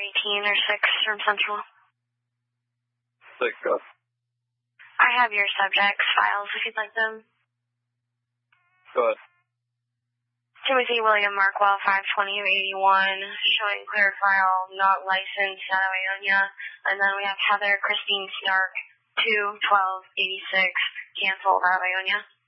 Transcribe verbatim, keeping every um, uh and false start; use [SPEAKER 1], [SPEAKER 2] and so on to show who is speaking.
[SPEAKER 1] eighteen or six from Central.
[SPEAKER 2] six, go.
[SPEAKER 1] I have your subjects files if you'd like them.
[SPEAKER 2] Go ahead.
[SPEAKER 1] Timothy William Markwell, five twenty of eighty-one, showing clear file, not licensed out of Ionia. And then we have Heather Christine Stark, two twelve eighty-six, canceled out of Ionia.